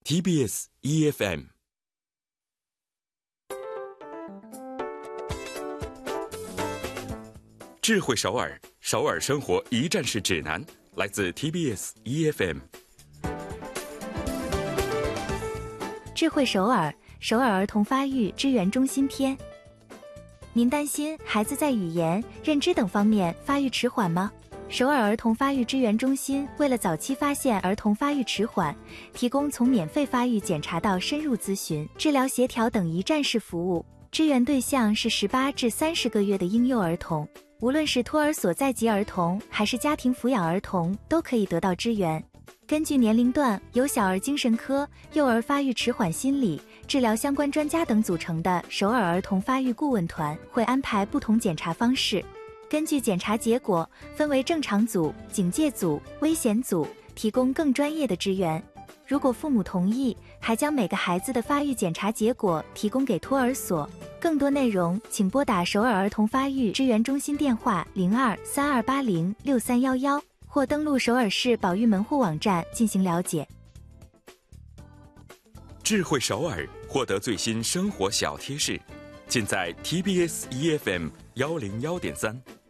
TBS EFM。智慧首尔，首尔生活一站式指南，来自 TBS EFM。 智慧首尔，首尔儿童发育支援中心篇。您担心孩子在语言、认知等方面发育迟缓吗？首尔儿童发育支援中心为了早期发现儿童发育迟缓，提供从免费发育检查到深入咨询、治疗协调等一站式服务。支援对象是18至30个月的婴幼儿童，无论是托儿所在籍儿童还是家庭抚养儿童，都可以得到支援。根据年龄段，由小儿精神科、幼儿发育迟缓心理、治疗相关专家等组成的首尔儿童发育顾问团会安排不同检查方式，根据检查结果分为正常组、警戒组、危险组，提供更专业的支援。如果父母同意，还将每个孩子的发育检查结果提供给托儿所。更多内容请拨打首尔儿童发育支援中心电话02-3280-6311，或登录首尔市保育门户网站进行了解。 智慧首尔，获得最新生活小贴士，尽在 TBS EFM 101.3。